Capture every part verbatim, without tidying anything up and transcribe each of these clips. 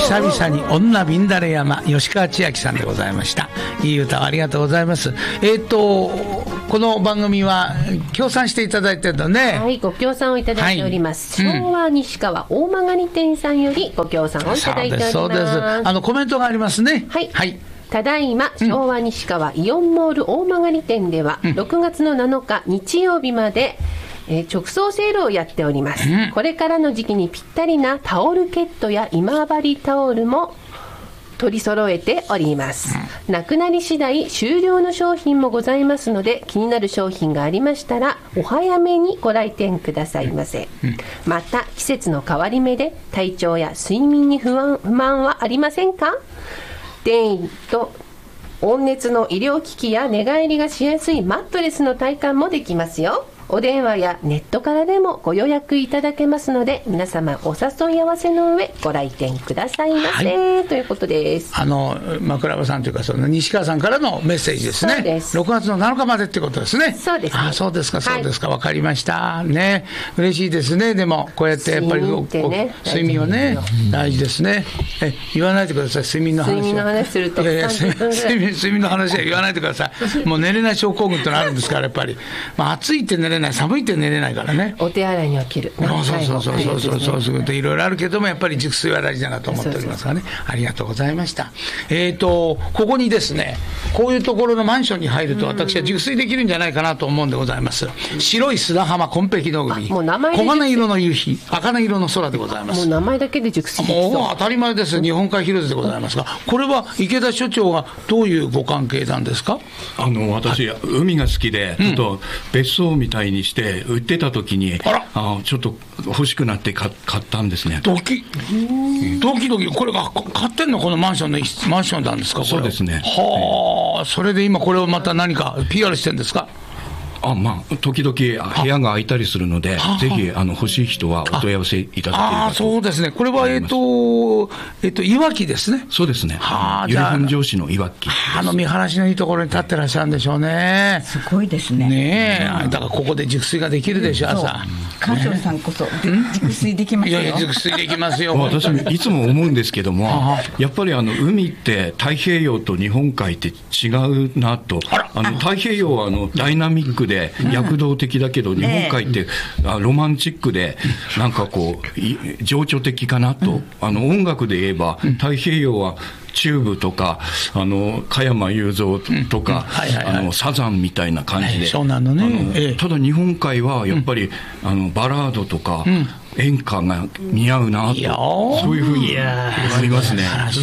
久々に女ビンダレ山、吉川千秋さんでございました。いい歌をありがとうございます。えっとこの番組は協賛していただいてるのね。 はい、ご協賛をいただいております、はい、昭和西川大曲店さんよりご協賛をいただいております。 そうです、そうです。あのコメントがありますね。 はい、はい、ただいま昭和西川イオンモール大曲店では、うん、ろくがつのなのか日曜日までえー、直送セールをやっております、うん、これからの時期にぴったりなタオルケットや今治タオルも取り揃えております、うん、なくなり次第終了の商品もございますので、気になる商品がありましたらお早めにご来店くださいませ、うん、また季節の変わり目で体調や睡眠に不安、不満はありませんか？電位と温熱の医療機器や寝返りがしやすいマットレスの体感もできますよ。お電話やネットからでもご予約いただけますので、皆様お誘い合わせの上ご来店くださいませ、はい、ということです。 あの枕場さんというかその西川さんからのメッセージですね。 そうです。 ろくがつのなのかまでってことですね。 そうです、ね、 あ、そうですか、そうですか、わ、はい、かりましたね。嬉しいですね。でもこうやってやっぱり睡眠、ね、睡眠はね大事ですね。え言わないでください、睡眠の話は。 睡眠の話すると、いやいや睡眠、睡眠の話は言わないでください。もう寝れない症候群ってのあるんですからやっぱり、まあ、暑いって寝れない、寒いって寝れないからね。 お手洗いに起きる、 そうそうそうそうそうそうそうそう、いろいろあるけどもやっぱり熟睡は大事だなと思っておりますからね。そうそうそう、ありがとうございました。えーとここにですね、こういうところのマンションに入ると私は熟睡できるんじゃないかなと思うんでございます。白い砂浜紺碧の海、黄金色の夕日、茜色の空でございます。 もう名前だけで熟睡できそう。 もう当たり前です。日本海ヒルズでございますが、これは池田所長はどういうご関係なんですか？ あの私、はい、海が好きで、ちょっと別荘みたいにして売ってた時に、あら、あちょっと欲しくなって買ったんですね。 ドキドキドキ、これが買ってんの、このマンションのマンションなんですか？これそうですね。 はあ、はい、それで今これをまた何か ピーアール してるんですか？ あ、まあ、時々部屋が空いたりするので、ぜひあの欲しい人はお問い合わせいただければと。 ああ、そうですね。これはえっ、ー、とえっ、ー、といわきですね。 そうですね。由利本荘市のいわき。 あの見晴らしのいいところに立ってらっしゃるんでしょうね。 すごいですね。 ねえ、うん、だからここで熟睡ができるでしょ、朝。 川島さんこそ熟睡できますよ。 いやいや、熟睡できますよ。 私いつも思うんですけども、やっぱりあの海って太平洋と日本海って違うなと。あの太平洋はあのダイナミックで躍動的だけど、日本海ってロマンチックでなんかこう情緒的かなと。あの音楽で言えば太平洋はチューブとかあの加山雄三とかサザンみたいな感じで、 そうなのね。 あのただ日本海はやっぱり、うん、あのバラードとか、うん、演歌が似合うなと、そういうふうに思いますね。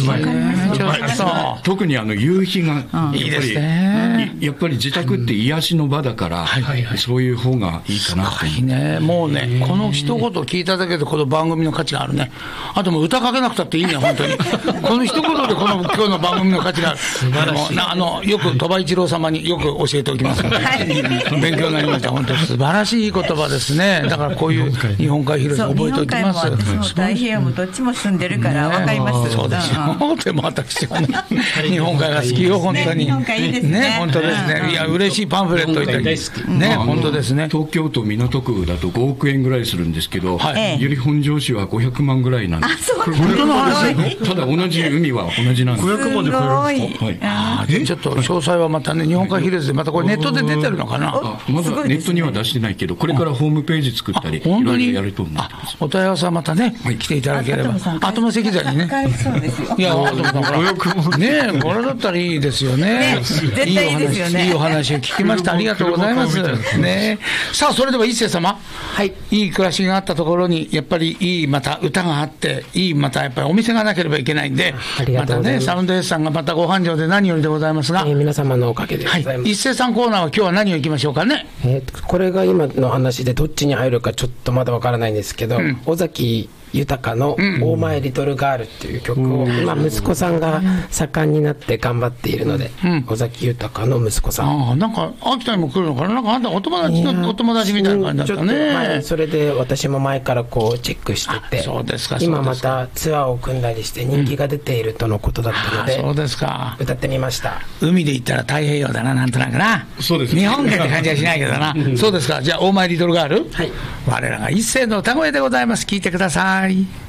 特にあの夕日がやっぱり、いいですね、やっぱり自宅って癒しの場だから、うん、そういう方がいいかなと。 いいね。もうね、この一言聞いただけでこの番組の価値があるね。あともう歌かけなくたっていいね、本当に。この一言でこの今日の番組の価値がある。素晴らしい。あのよく鳥羽一郎様によく教えておきますので、勉強になりました。本当に素晴らしい言葉ですね。だからこういう日本海ヒルズ覚えておきます。 太平洋もどっちも住んでるから分かります。 そうですよ。でも私はね、日本海が好きよ、本当に。 日本海いいですね。 ね、本当ですね。いや、嬉しいパンフレットいただきね、本当ですね。 東京都港区だとごおくえんぐらいするんですけど、由利本荘市はごひゃくまんぐらいなんです。 本当の話。 ただ同じ海は同じなんです。 ごひゃくまんで超えるんですか？はい。ああ、ちょっと詳細はまたね、日本海ヒルズでまたこれネットで出てるのかな。 まだネットには出してないけど、これからホームページ作ったりいろいろやると思います。 お問い合わせはまたね、来ていただければ。アトム石材にね。いや、アトムさんからね、これだったらいいですよね。いいお話、いいお話を聞きました。ありがとうございますね。さあ、それでは一世様、はい、いい暮らしがあったところにやっぱりいいまた歌があって、いいまたやっぱりお店がなければいけないんで、またね、サウンド S さんがまたご繁盛で何よりでございますが、 えー、皆様のおかげでございます。はい、 一世さんコーナーは今日は何をいきましょうかね。 えー、これが今の話でどっちに入るかちょっとまだわからないんですけど、うん、尾崎豊の「オーマイリトルガール」っていう曲を、今息子さんが盛んになって頑張っているので、尾崎豊の息子さん、 あ、なんか秋田にも来るのかな。なんかあんたお友達のお友達みたいな感じだったね。 それで私も前からこうチェックしてて、 そうですか、 今またツアーを組んだりして人気が出ているとのことだったので、 そうですか、 歌ってみました。 海で言ったら太平洋だな、なんとなくな。そうです、日本海って感じはしないけどな。そうですか。じゃあオーマイリトルガール、はい、我らが一世の歌声でございます。聞いてください。